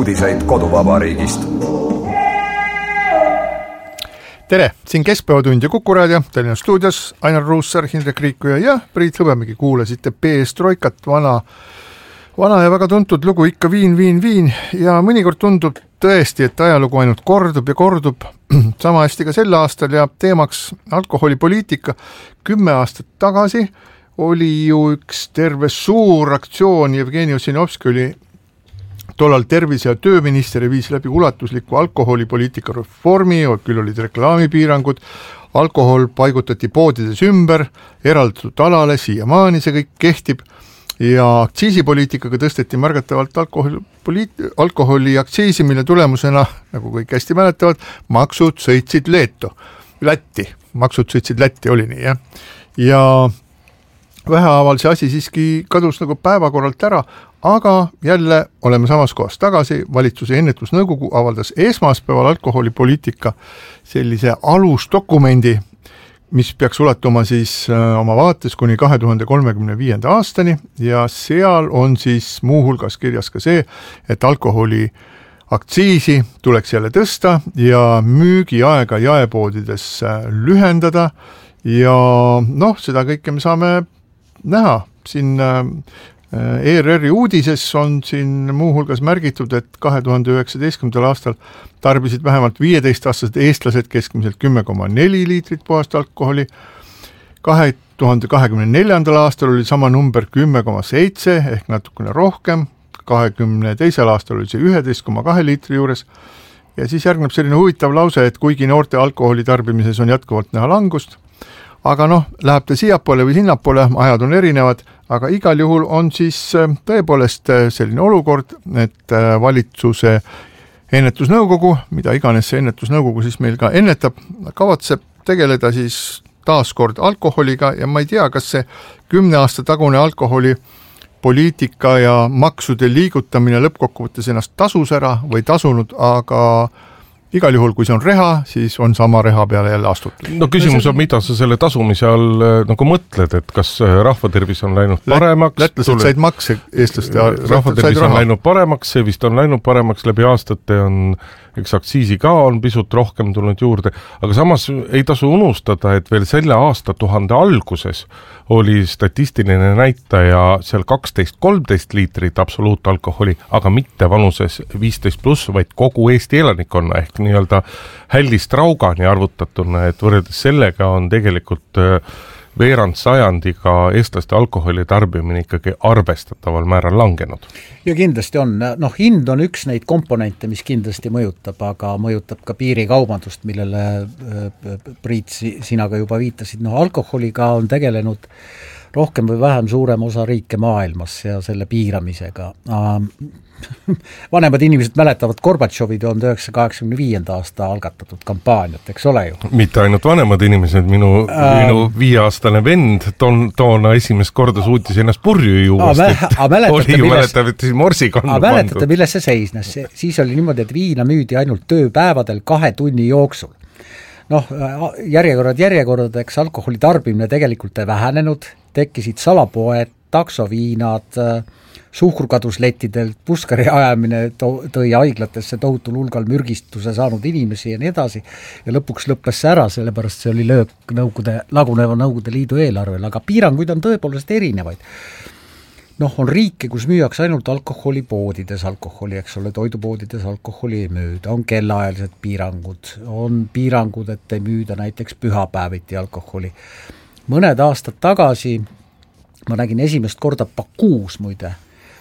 uudiseid koduvabariigist. Tere, siin Keskpäevatund ja Kuku Raadio, Tallinna stuudios Ainar Ruussaar, Hindrek Riikoja ja Priit Hõbemägi. Kuulasite PS-troikat, vana ja väga tuntud lugu ikka viin ja mõnikord tundub tõesti, et ajalugu ainult kordub ja kordub. Sama hästi ka sel aastal ja teemaks alkoholipoliitika. 10 aastat tagasi oli ju üks terve suur aktsioon, Jevgeni Ossinovski oli tollal tervise- ja tööminister ja viis läbi ulatusliku alkoholipoliitika reformi, küll olid reklaamipiirangud, alkohol paigutati poodides ümber, eraldatud alale, siiamaani see kõik kehtib ja aktsiisipoliitikaga tõsteti märgatavalt alkoholi aktsiisi, mille tulemusena, nagu kõik hästi mäletavad, maksud sõitsid Lätti oli nii, jah. Ja vähehaaval see asi siiski kadus nagu päevakorralt ära, aga jälle oleme samas kohas tagasi. Valitsuse ennetusnõukogu avaldas esmaspäeval alkoholipoliitika sellise alusdokumendi, mis peaks ulatuma siis oma vaates kuni 2035. aastani ja seal on siis muuhulgas kirjas ka see, et alkoholi aktsiisi tuleks jälle tõsta ja müügiaega jaepoodides lühendada ja seda kõike me saame näha. Siin ERR-i uudises on siin muuhulgas märgitud, et 2019. aastal tarbisid vähemalt 15-aastased eestlased keskmiselt 10,4 liitrit puhast alkoholi. 2024. aastal oli sama number 10,7 ehk natukene rohkem. 22. aastal oli see 11,2 liitri juures. Ja siis järgneb selline huvitav lause, et kuigi noorte alkoholi tarbimises on jätkuvalt näha langust, aga läheb ta siiapoole või sinnapoole, ajad on erinevad, aga igal juhul on siis tõepoolest selline olukord, et valitsuse ennetusnõukogu, mida iganes see ennetusnõukogu siis meil ka ennetab, kavatseb tegeleda siis taaskord alkoholiga ja ma ei tea, kas see 10 aasta tagune alkoholipoliitika ja maksude liigutamine lõppkokkuvõttes ennast tasus ära või tasunud, aga igal juhul, kui see on reha, siis on sama reha peale jälle astutud. No küsimus on, mida sa selle tasumise all nagu mõtled, et kas rahvatervis on läinud paremaks? Lätlased said makse, eestlaste rahvatervis on läinud paremaks, see vist on läinud paremaks läbi aastate, eks aktsiisi ka on pisut rohkem tulnud juurde, aga samas ei tasu unustada, et veel selle aastatuhande alguses oli statistiline näitaja seal 12-13 liitrit absoluutalkoholi, aga mitte vanuses 15+, vaid kogu Eesti elanikkonna ehk nii-öelda hällist raugani arvutatuna, et võrreldes sellega on tegelikult veerand sajandiga eestlaste alkoholi tarbimine ikkagi arvestataval määral langenud. Ja kindlasti on, hind on üks neid komponente, mis kindlasti mõjutab, aga mõjutab ka piirikaubandust, millele Priit, sina ka juba viitasid. Alkoholiga on tegelenud rohkem või vähem suurem osa riike maailmas ja selle piiramisega. Vanemad inimesed mäletavad Gorbatšovi 1985. aasta algatatud kampaaniat, eks ole ju? Mitte ainult vanemad inimesed, minu 5-aastane vend toona esimest korda suutis ennast purju juuast, mäletate morsi kannu pandud. Mäletate, milles see seisnes? Siis oli niimoodi, et viina müüdi ainult tööpäevadel 2 tunni jooksul. Järjekordadeks alkoholi tarbimine tegelikult ei vähenenud, tekkisid salapoed, taksoviinad, suhkrukaduslettidelt, puskari ajamine tõi haiglatesse tohutul hulgal mürgistuse saanud inimesi ja nii edasi ja lõpuks lõppes see ära, sellepärast see oli löök laguneva Nõukogude Liidu eelarvel, aga piiranguid on tõepoolest erinevaid. On riike, kus müüakse ainult alkoholipoodides alkoholi, eks ole, toidupoodides alkoholi ei müüda, on kellaajalised piirangud, on piirangud, et ei müüda näiteks pühapäeviti alkoholi. Mõned aastad tagasi ma nägin esimest korda Bakuus muide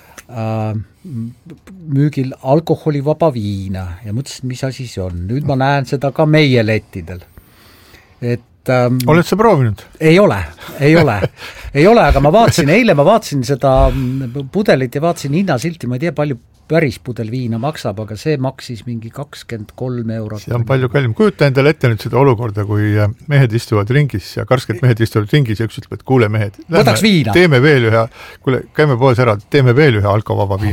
müügil alkoholivaba viina ja mõtlesin, mis asi see on. Nüüd ma näen seda ka meie lettidel. Oled sa proovinud? Ei ole, aga eile ma vaatasin seda pudelit ja vaatasin hinnasilti, ma ei tea palju päris pudel viina maksab, aga see maksis mingi 23 eurot. See on palju kallim. Kujuta endale ette nüüd seda olukorda, kui mehed istuvad ringis ja karsked mehed istuvad ringis ja üks ütleb, et kuule mehed, võtaks viina. Käime veel ühe alkovaba viina.